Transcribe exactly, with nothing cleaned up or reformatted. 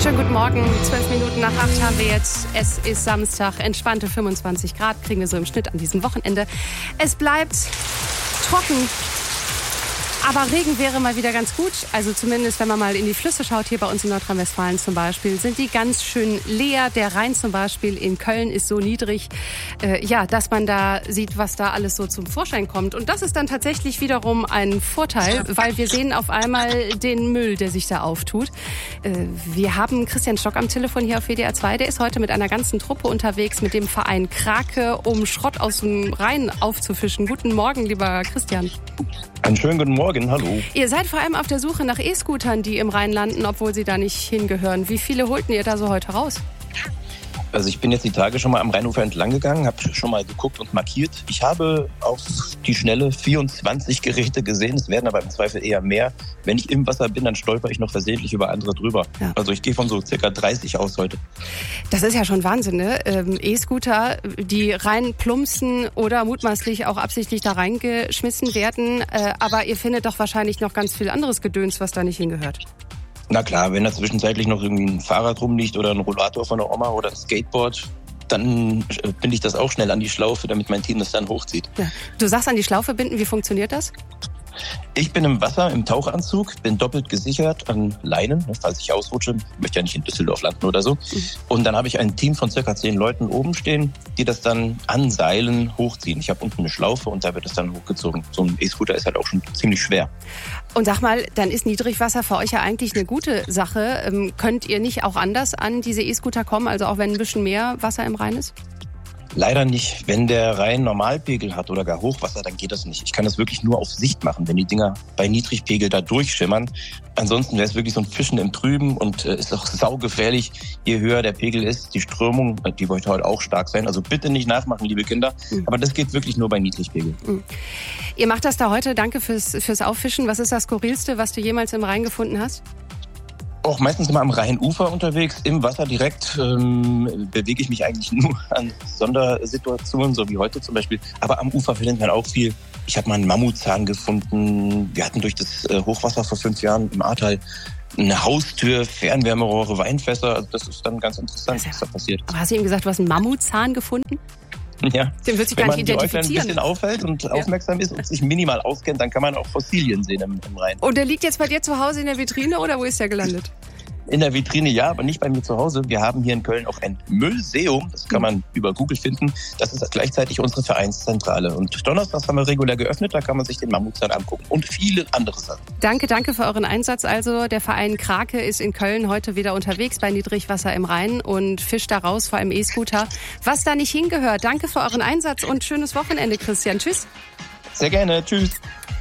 Schönen guten Morgen, zwölf Minuten nach acht haben wir jetzt. Es ist Samstag, entspannte fünfundzwanzig Grad kriegen wir so im Schnitt an diesem Wochenende. Es bleibt trocken. Aber Regen wäre mal wieder ganz gut. Also zumindest, wenn man mal in die Flüsse schaut, hier bei uns in Nordrhein-Westfalen zum Beispiel, sind die ganz schön leer. Der Rhein zum Beispiel in Köln ist so niedrig, äh, ja, dass man da sieht, was da alles so zum Vorschein kommt. Und das ist dann tatsächlich wiederum ein Vorteil, weil wir sehen auf einmal den Müll, der sich da auftut. Äh, wir haben Christian Stock am Telefon hier auf W D R zwei. Der ist heute mit einer ganzen Truppe unterwegs mit dem Verein Krake, um Schrott aus dem Rhein aufzufischen. Guten Morgen, lieber Christian. Einen schönen guten Morgen, hallo. Ihr seid vor allem auf der Suche nach E-Scootern, die im Rhein landen, obwohl sie da nicht hingehören. Wie viele holten ihr da so heute raus? Also ich bin jetzt die Tage schon mal am Rheinufer entlang gegangen, habe schon mal geguckt und markiert. Ich habe auf die Schnelle vierundzwanzig Geräte gesehen, es werden aber im Zweifel eher mehr. Wenn ich im Wasser bin, dann stolper ich noch versehentlich über andere drüber. Ja. Also ich gehe von so circa dreißig aus heute. Das ist ja schon Wahnsinn, ne? Ähm, E-Scooter, die rein plumpsen oder mutmaßlich auch absichtlich da reingeschmissen werden. Äh, aber ihr findet doch wahrscheinlich noch ganz viel anderes Gedöns, was da nicht hingehört. Na klar, wenn da zwischenzeitlich noch irgendwie ein Fahrrad rumliegt oder ein Rollator von der Oma oder ein Skateboard, dann binde ich das auch schnell an die Schlaufe, damit mein Team das dann hochzieht. Ja. Du sagst an die Schlaufe binden, wie funktioniert das? Ich bin im Wasser, im Tauchanzug, bin doppelt gesichert an Leinen, falls ich ausrutsche. Ich möchte ja nicht in Düsseldorf landen oder so. Mhm. Und dann habe ich ein Team von circa zehn Leuten oben stehen, die das dann an Seilen hochziehen. Ich habe unten eine Schlaufe und da wird es dann hochgezogen. So ein E-Scooter ist halt auch schon ziemlich schwer. Und sag mal, dann ist Niedrigwasser für euch ja eigentlich eine gute Sache. Ähm, könnt ihr nicht auch anders an diese E-Scooter kommen, also auch wenn ein bisschen mehr Wasser im Rhein ist? Leider nicht. Wenn der Rhein Normalpegel hat oder gar Hochwasser, dann geht das nicht. Ich kann das wirklich nur auf Sicht machen, wenn die Dinger bei Niedrigpegel da durchschimmern. Ansonsten wäre es wirklich so ein Fischen im Trüben und äh, ist auch saugefährlich, je höher der Pegel ist. Die Strömung, die wird heute auch stark sein. Also bitte nicht nachmachen, liebe Kinder. Mhm. Aber das geht wirklich nur bei Niedrigpegel. Mhm. Ihr macht das da heute. Danke fürs, fürs Auffischen. Was ist das Skurrilste, was du jemals im Rhein gefunden hast? Auch meistens immer am Rheinufer unterwegs, im Wasser direkt, ähm, bewege ich mich eigentlich nur an Sondersituationen, so wie heute zum Beispiel. Aber am Ufer findet man auch viel. Ich habe mal einen Mammutzahn gefunden. Wir hatten durch das äh, Hochwasser vor fünf Jahren im Ahrtal eine Haustür, Fernwärmerohre, Weinfässer. Also das ist dann ganz interessant, was da passiert. Aber hast du ihm gesagt, du hast einen Mammutzahn gefunden? Ja. Den wird sich gar nicht identifizieren. Wenn man die Äuglein ein bisschen aufhält und ja. aufmerksam ist und sich minimal auskennt, dann kann man auch Fossilien sehen im, im Rhein. Und der liegt jetzt bei dir zu Hause in der Vitrine oder wo ist der gelandet? In der Vitrine ja, aber nicht bei mir zu Hause. Wir haben hier in Köln auch ein Müllseum. Das kann man über Google finden. Das ist gleichzeitig unsere Vereinszentrale. Und donnerstags haben wir regulär geöffnet. Da kann man sich den Mammutzahn angucken und viele andere Sachen. Danke, danke für euren Einsatz. Also der Verein Krake ist in Köln heute wieder unterwegs bei Niedrigwasser im Rhein und fischt da raus, vor allem E-Scooter, was da nicht hingehört. Danke für euren Einsatz und schönes Wochenende, Christian. Tschüss. Sehr gerne. Tschüss.